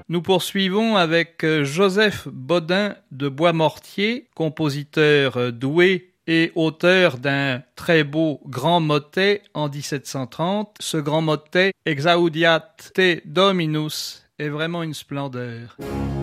Nous poursuivons avec Joseph Bodin de Boismortier, compositeur doué et auteur d'un très beau grand motet en 1730. Ce grand motet, Exaudiat te Dominus, est vraiment une splendeur.